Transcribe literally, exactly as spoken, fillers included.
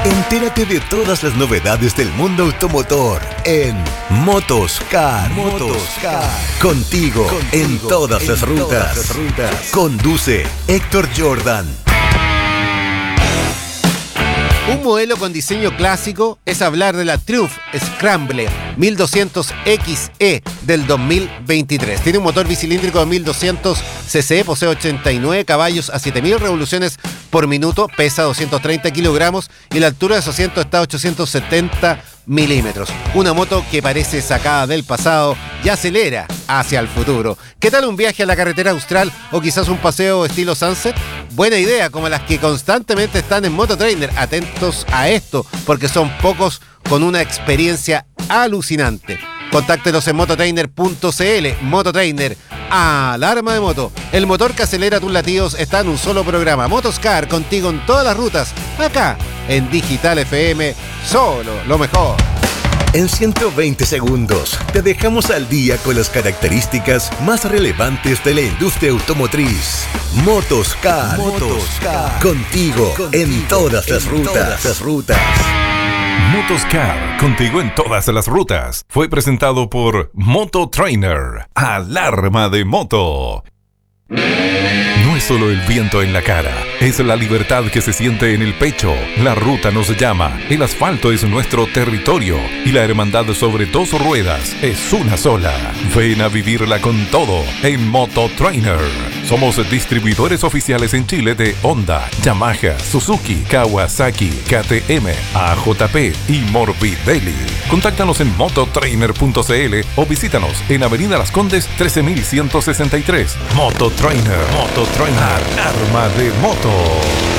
Entérate de todas las novedades del mundo automotor en Motoscar. Motoscar. Contigo, Contigo en todas, en las, rutas. todas las rutas. Conduce Héctor Jordan. Un modelo con diseño clásico es hablar de la Triumph Scrambler mil doscientos X E del dos mil veintitrés. Tiene un motor bicilíndrico de mil doscientos cc, posee ochenta y nueve caballos a siete mil revoluciones por minuto, pesa doscientos treinta kilogramos y la altura de su asiento está a ochocientos setenta milímetros. Una moto que parece sacada del pasado y acelera hacia el futuro. ¿Qué tal un viaje a la carretera austral o quizás un paseo estilo Sunset? Buena idea, como las que constantemente están en Mototrainer. Atentos a esto, porque son pocos con una experiencia alucinante. Contáctelos en mototrainer punto cl. Mototrainer, alarma de moto. El motor que acelera tus latidos está en un solo programa. Motoscar, contigo en todas las rutas. Acá, en Digital F M, solo lo mejor. En ciento veinte segundos te dejamos al día con las características más relevantes de la industria automotriz. Motoscar, Motoscar. Contigo, contigo en todas las en rutas. Todas las rutas. Motoscar, contigo en todas las rutas. Fue presentado por Mototrainer, alarma de moto. No es solo el viento en la cara, es la libertad que se siente en el pecho. La ruta nos llama, el asfalto es nuestro territorio y la hermandad sobre dos ruedas es una sola. Ven a vivirla con todo en Mototrainer. Somos distribuidores oficiales en Chile de Honda, Yamaha, Suzuki, Kawasaki, K T M, A J P y Morbidelli. Contáctanos en mototrainer punto cl o visítanos en Avenida Las Condes trece mil ciento sesenta y tres. Mototrainer, Mototrainer, arma de moto.